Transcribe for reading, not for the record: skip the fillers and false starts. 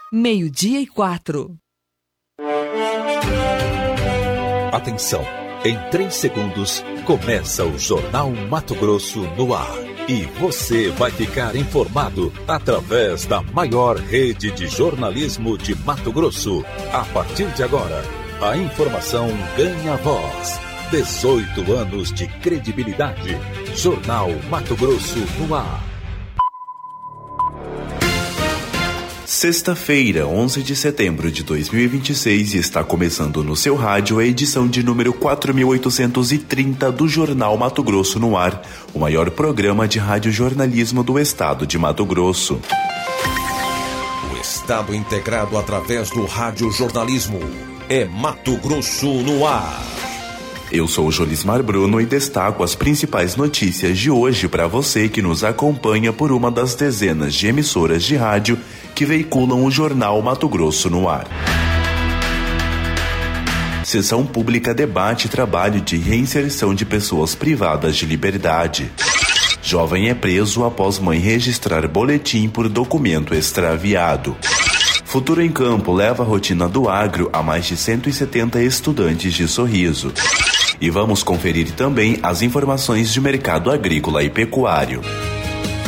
12:04. Atenção, em 3 segundos começa o Jornal Mato Grosso no ar. E você vai ficar informado através da maior rede de jornalismo de Mato Grosso. A partir de agora, a informação ganha voz. 18 anos de credibilidade. Jornal Mato Grosso no ar. Sexta-feira, 11 de setembro de 2026, está começando no seu rádio a edição de número 4.830 do Jornal Mato Grosso no ar, o maior programa de radiojornalismo do estado de Mato Grosso. O estado integrado através do radiojornalismo é Mato Grosso no ar. Eu sou o Jolismar Bruno e destaco as principais notícias de hoje para você que nos acompanha por uma das dezenas de emissoras de rádio que veiculam o Jornal Mato Grosso no ar. Sessão pública debate trabalho de reinserção de pessoas privadas de liberdade. Jovem é preso após mãe registrar boletim por documento extraviado. Futuro em Campo leva a rotina do agro a mais de 170 estudantes de Sorriso. E vamos conferir também as informações de mercado agrícola e pecuário.